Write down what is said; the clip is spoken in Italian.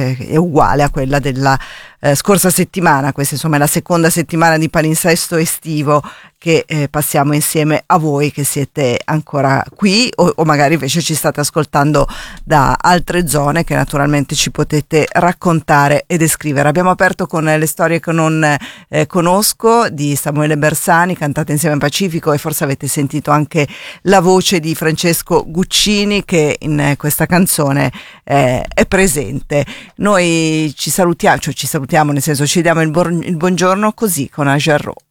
è uguale a quella della scorsa settimana. Questa insomma è la seconda settimana di palinsesto estivo che passiamo insieme a voi che siete ancora qui o magari invece ci state ascoltando da altre zone, che naturalmente ci potete raccontare e descrivere. Abbiamo aperto con Le storie che non conosco di Samuele Bersani, cantate insieme a Pacifico, e forse avete sentito anche la voce di Francesco Guccini che in questa canzone è presente. Noi ci salutiamo, nel senso ci diamo il buongiorno così con Agerò.